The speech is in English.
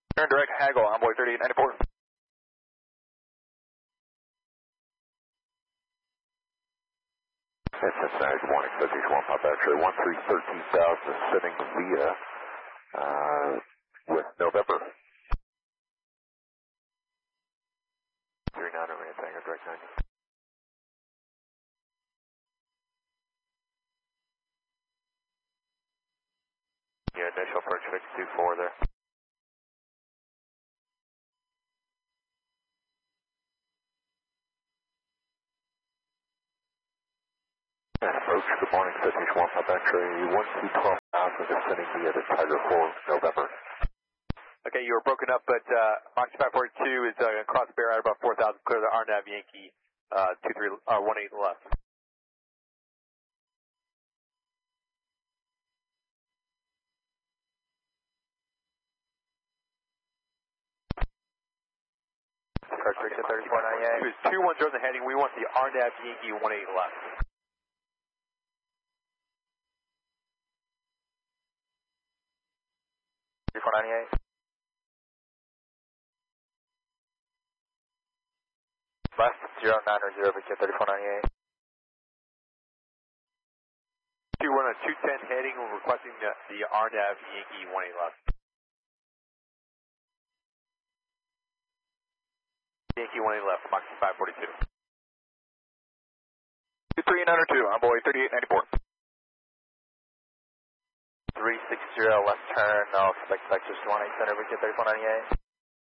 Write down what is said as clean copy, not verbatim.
Turn direct Haggle, Envoy 3894. Cincinnati, good morning, Cincinnati 1 Pop X-ray 1313,000 sending via with November. 39 over Tango direct 90. Yeah, initial approach 624 there. And approach, good morning, Cincinnati 1 Pop X-ray 12,000 descending via the Tiger 4 November. Okay, you were broken up, but Fox 542 is across bear at about 4,000, clear the RNAV Yankee 18 left. Frustration 3498. It was 210 on the heading, we want the RNAV Yankee 18 left. Left 09 VQ 3498. 2 on a 210 heading, we're requesting the RNAV Yankee 18 left. Yankee 18 left, Fox 542. 2392, Envoy 3894. 360 left turn, I'll expect Texas 18 Center VQ 3498.